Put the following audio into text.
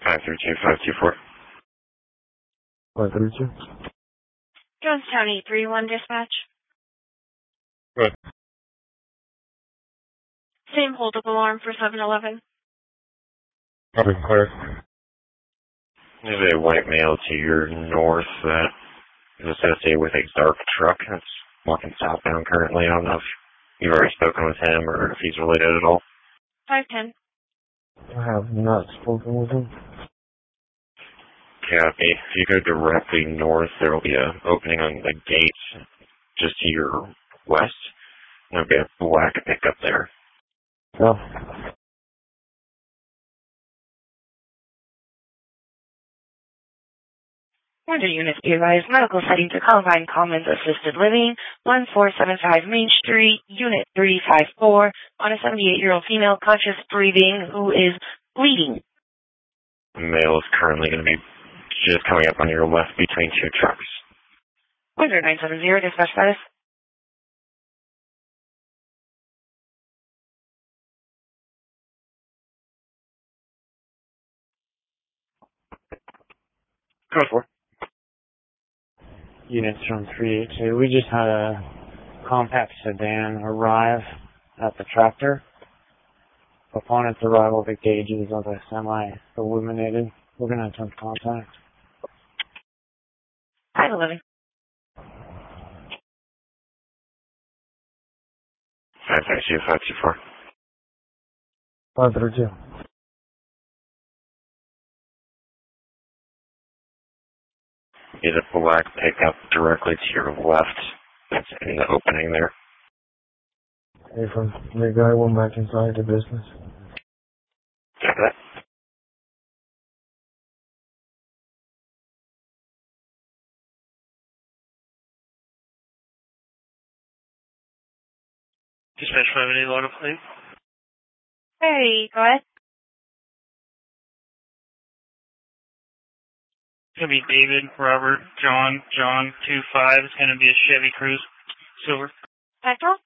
532-524. 532. Jonestown 831 dispatch. Good. Same hold-up alarm for 7-Eleven. Copy, clear. There's a white male to your north that is associated with a dark truck that's walking southbound currently. I don't know if you've already spoken with him or if he's related at all. 510. I have not spoken with him. Copy. If you go directly north, there will be an opening on the gate just to your west. There'll be a black pickup there. No. Under units be advised, medical setting to Columbine Commons Assisted Living, 1475 Main Street, Unit 354, on a 78-year-old female conscious breathing who is bleeding. The male is currently going to be just coming up on your left between two trucks. Under 970, dispatch status. Code 4. Units from 382. We just had a compact sedan arrive at the tractor. Upon its arrival, the gauges of the semi illuminated. We're going to attempt contact. 511. 532-524. 532. Is a black pickup directly to your left. That's in the opening there. Hey, from the guy went back inside the business. Check that. Dispatch 580, load up, please. Hey, go ahead. It's going to be David, Robert, John, 25. It's going to be a Chevy Cruze, silver. Petrol?